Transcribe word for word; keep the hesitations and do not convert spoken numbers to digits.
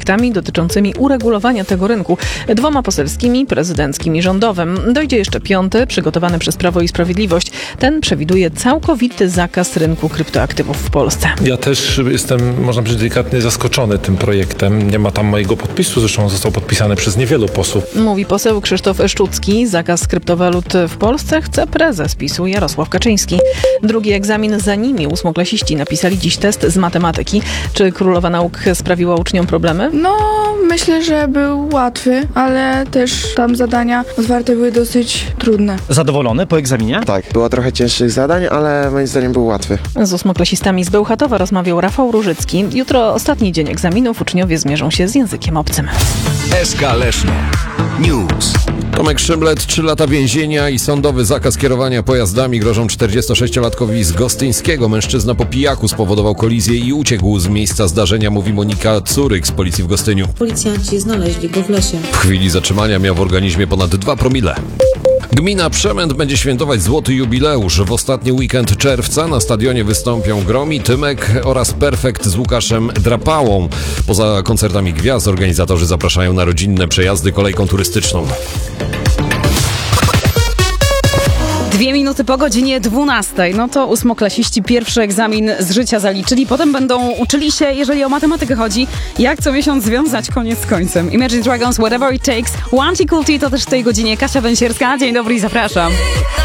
projektami dotyczącymi uregulowania tego rynku. Dwoma poselskimi, prezydenckim i rządowym. Dojdzie jeszcze piąty, przygotowany przez Prawo i Sprawiedliwość. Ten przewiduje całkowity zakaz rynku kryptoaktywów w Polsce. Ja też jestem, można powiedzieć, delikatnie zaskoczony tym projektem. Nie ma tam mojego podpisu, zresztą został podpisany przez niewielu posłów. Mówi poseł Krzysztof Szczucki. Zakaz kryptowalut w Polsce chce prezes PiSu Jarosław Kaczyński. Drugi egzamin za nimi. Ósmoklasiści napisali dziś test z matematyki. Czy Królowa Nauk sprawiła uczniom problemy? No, myślę, że był łatwy, ale też tam zadania otwarte były dosyć trudne. Zadowolony po egzaminie? Tak, było trochę cięższych zadań, ale moim zdaniem był łatwy. Z ósmoklasistami z Bełchatowa rozmawiał Rafał Różycki. Jutro ostatni dzień egzaminów. Uczniowie zmierzą się z językiem obcym. S K Leszno News. Tomek Szymlet, trzy lata więzienia i sądowy zakaz kierowania pojazdami grożą czterdziestosześciolatkowi z Gostyńskiego. Mężczyzna po pijaku spowodował kolizję i uciekł z miejsca zdarzenia, mówi Monika Curyk z policji w Gostyniu. Policjanci znaleźli go w lesie. W chwili zatrzymania miał w organizmie ponad dwa promile. Gmina Przemęt będzie świętować złoty jubileusz. W ostatni weekend czerwca na stadionie wystąpią Gromi, Tymek oraz Perfekt z Łukaszem Drapałą. Poza koncertami gwiazd organizatorzy zapraszają na rodzinne przejazdy kolejką turystyczną. Dwie minuty po godzinie dwunastej. No to ósmoklasiści pierwszy egzamin z życia zaliczyli. Potem będą uczyli się, jeżeli o matematykę chodzi, jak co miesiąc związać koniec z końcem. Imagine Dragons, Whatever It Takes. One Cool Tea to też w tej godzinie Kasia Węsierska. Dzień dobry i zapraszam.